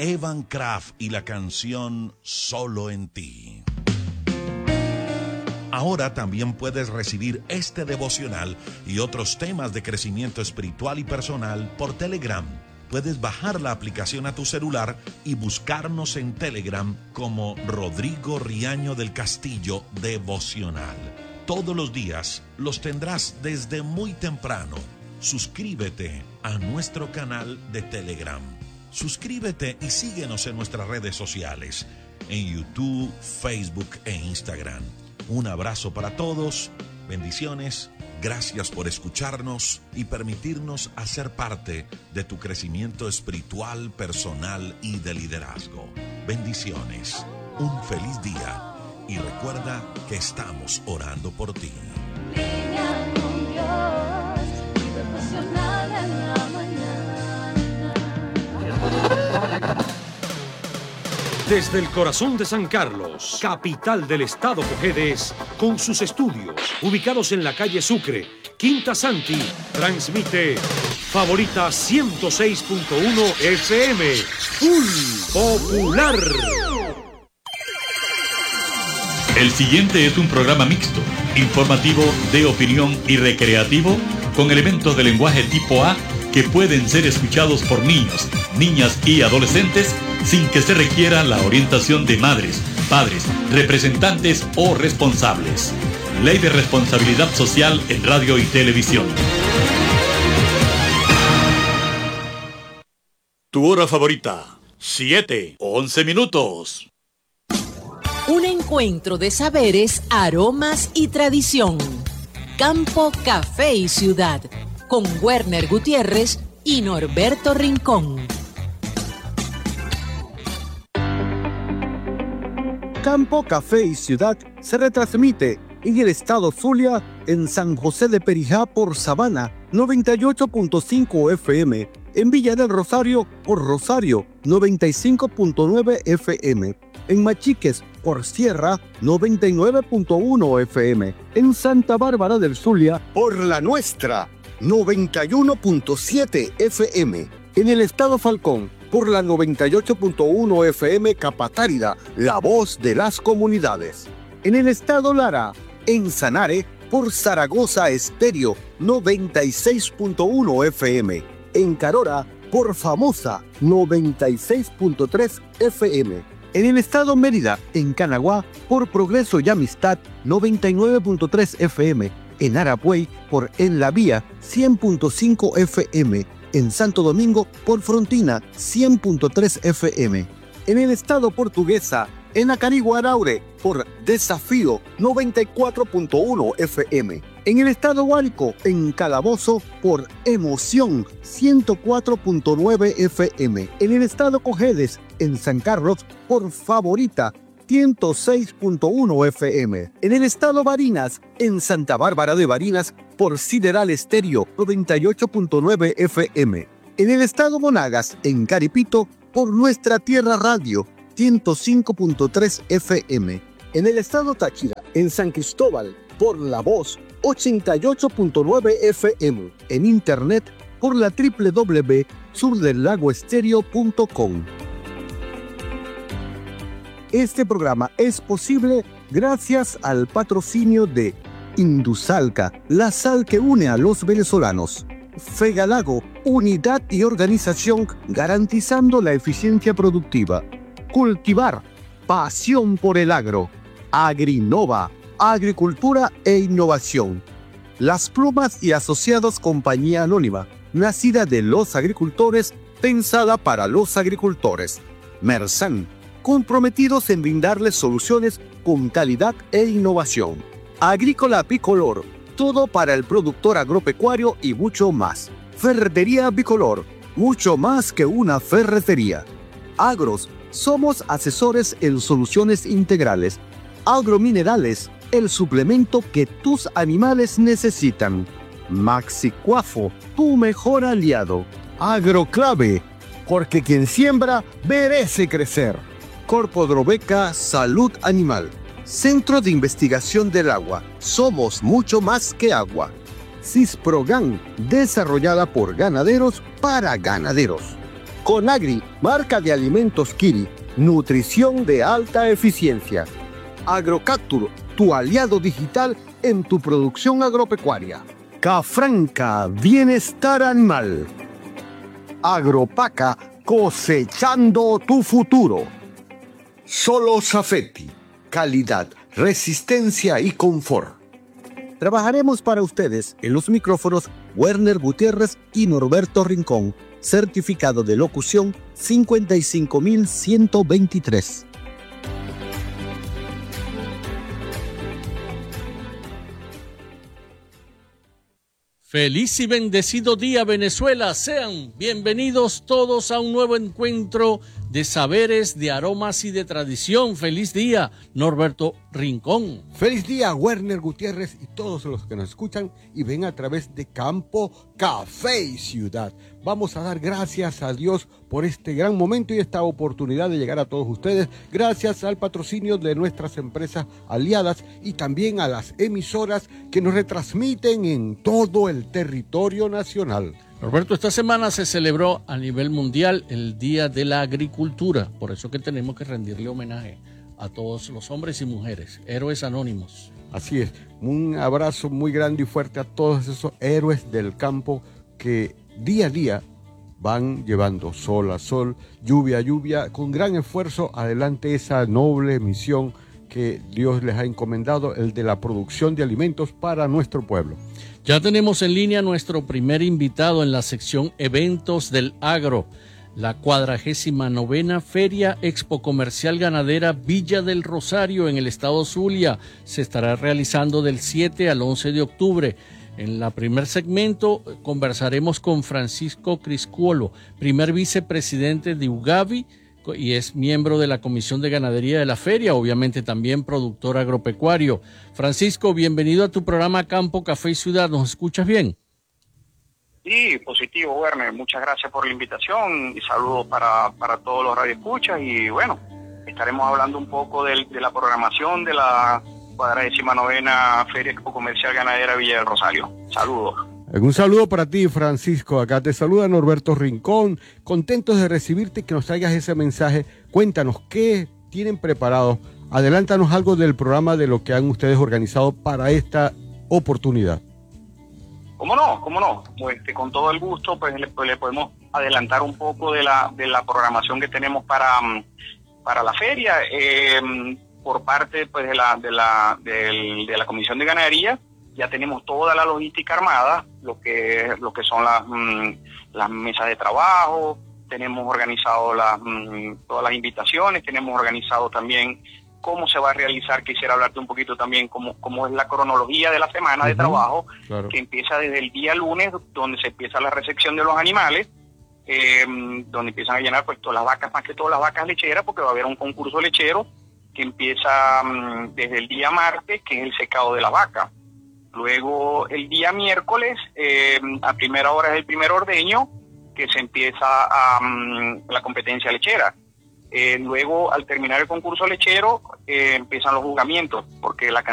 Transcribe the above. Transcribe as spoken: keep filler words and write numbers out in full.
Evan Kraft y la canción Solo en ti. Ahora también puedes recibir este devocional y otros temas de crecimiento espiritual y personal por Telegram. Puedes bajar la aplicación a tu celular y buscarnos en Telegram como Rodrigo Riaño del Castillo Devocional. Todos los días los tendrás desde muy temprano. Suscríbete a nuestro canal de Telegram. Suscríbete y síguenos en nuestras redes sociales, en YouTube, Facebook e Instagram. Un abrazo para todos, bendiciones, gracias por escucharnos y permitirnos hacer parte de tu crecimiento espiritual, personal y de liderazgo. Bendiciones, un feliz día y recuerda que estamos orando por ti. Desde el corazón de San Carlos, capital del estado Cojedes, con sus estudios ubicados en la calle Sucre, Quinta Santi, transmite Favorita ciento seis punto uno F M, Full Popular. El siguiente es un programa mixto, informativo, de opinión y recreativo, con elementos de lenguaje tipo A que pueden ser escuchados por niños, niñas y adolescentes sin que se requiera la orientación de madres, padres, representantes o responsables. Ley de Responsabilidad Social en Radio y Televisión. Tu hora favorita, siete, once minutos. Un encuentro de saberes, aromas y tradición. Campo, Café y Ciudad, con Werner Gutiérrez y Norberto Rincón. Campo, Café y Ciudad se retransmite en el estado Zulia, en San José de Perijá por Sabana noventa y ocho punto cinco F M, en Villa del Rosario por Rosario noventa y cinco punto nueve F M, en Machiques por Sierra noventa y nueve punto uno F M, en Santa Bárbara del Zulia por La Nuestra noventa y uno punto siete F M, en el estado Falcón por la noventa y ocho punto uno F M Capatárida, la voz de las comunidades. En el estado Lara, en Sanare, por Zaragoza Estéreo, noventa y seis punto uno F M. En Carora, por Famosa, noventa y seis punto tres F M. En el estado Mérida, en Canaguá, por Progreso y Amistad, noventa y nueve punto tres F M. En Arapuey, por En la Vía, cien punto cinco F M. En Santo Domingo, por Frontina, cien punto tres F M. En el estado Portuguesa, en Acarigua Araure, por Desafío, noventa y cuatro punto uno F M. En el estado Huánuco, en Calabozo, por Emoción, ciento cuatro punto nueve F M. En el estado Cojedes, en San Carlos, por Favorita, ciento seis punto uno F M. En el estado Barinas, en Santa Bárbara de Barinas, por Sideral Estéreo, noventa y ocho punto nueve F M. En el estado Monagas, en Caripito, por Nuestra Tierra Radio, ciento cinco punto tres F M. En el estado Táchira, en San Cristóbal, por La Voz, ochenta y ocho punto nueve F M. En internet, por la doble u doble u doble u punto sur del lago estéreo punto com. Este programa es posible gracias al patrocinio de Indusalca, la sal que une a los venezolanos. Fegalago, unidad y organización garantizando la eficiencia productiva. Cultivar, pasión por el agro. Agrinova, agricultura e innovación. Las Plumas y Asociados Compañía Anónima, nacida de los agricultores, pensada para los agricultores. Mersan, comprometidos en brindarles soluciones con calidad e innovación. Agrícola Bicolor, todo para el productor agropecuario y mucho más. Ferretería Bicolor, mucho más que una ferretería. Agros, somos asesores en soluciones integrales. Agrominerales, el suplemento que tus animales necesitan. Maxicuafo, tu mejor aliado. Agroclave, porque quien siembra merece crecer. Corpo Drobeca Salud Animal. Centro de Investigación del Agua. Somos mucho más que agua. Cisprogan, desarrollada por ganaderos para ganaderos. Conagri, marca de alimentos Kiri, nutrición de alta eficiencia. Agrocaptur, tu aliado digital en tu producción agropecuaria. Cafranca, bienestar animal. Agropaca, cosechando tu futuro. Solo Safety, calidad, resistencia y confort. Trabajaremos para ustedes en los micrófonos Werner Gutiérrez y Norberto Rincón, certificado de locución cincuenta y cinco mil ciento veintitrés. Feliz y bendecido día, Venezuela. Sean bienvenidos todos a un nuevo encuentro de saberes, de aromas y de tradición. Feliz día, Norberto Rincón. Feliz día, Werner Gutiérrez y todos los que nos escuchan y ven a través de Campo Café y Ciudad. Vamos a dar gracias a Dios por este gran momento y esta oportunidad de llegar a todos ustedes, gracias al patrocinio de nuestras empresas aliadas y también a las emisoras que nos retransmiten en todo el territorio nacional. Roberto, esta semana se celebró a nivel mundial el Día de la Agricultura, por eso que tenemos que rendirle homenaje a todos los hombres y mujeres, héroes anónimos. Así es, un abrazo muy grande y fuerte a todos esos héroes del campo que día a día van llevando sol a sol, lluvia a lluvia, con gran esfuerzo adelante esa noble misión que Dios les ha encomendado, el de la producción de alimentos para nuestro pueblo. Ya tenemos en línea nuestro primer invitado en la sección Eventos del Agro, la cuadragésima novena Feria Expo Comercial Ganadera Villa del Rosario en el estado Zulia. Se estará realizando del siete al once de octubre. En el primer segmento conversaremos con Francisco Criscuolo, primer vicepresidente de UGAVI y es miembro de la Comisión de Ganadería de la Feria, obviamente también productor agropecuario. Francisco, bienvenido a tu programa Campo, Café y Ciudad. ¿Nos escuchas bien? Sí, positivo, Werner. Muchas gracias por la invitación y saludos para, para todos los radioescuchas. Y bueno, estaremos hablando un poco del, de la programación de la cuadragésima novena Feria Expo Comercial Ganadera Villa del Rosario. Saludos. Un saludo para ti, Francisco. Acá te saluda Norberto Rincón. Contentos de recibirte y que nos traigas ese mensaje. Cuéntanos, ¿qué tienen preparado? Adelántanos algo del programa de lo que han ustedes organizado para esta oportunidad. ¿Cómo no? ¿Cómo no? Pues, con todo el gusto, pues le, pues, le podemos adelantar un poco de la, de la programación que tenemos para, para la feria. Eh, por parte pues de la, de la, de, de la Comisión de Ganadería, ya tenemos toda la logística armada, lo que, lo que son las, mmm, las mesas de trabajo, tenemos organizado las, mmm, todas las invitaciones, tenemos organizado también cómo se va a realizar. Quisiera hablarte un poquito también cómo, cómo es la cronología de la semana uh-huh, de trabajo, claro, que empieza desde el día lunes, donde se empieza la recepción de los animales, eh, donde empiezan a llenar pues todas las vacas, más que todas las vacas lecheras, porque va a haber un concurso lechero que empieza mmm, desde el día martes, que es el secado de la vaca. Luego el día miércoles, eh, a primera hora es el primer ordeño, que se empieza a, um, la competencia lechera. Eh, luego, al terminar el concurso lechero, eh, empiezan los juzgamientos, porque la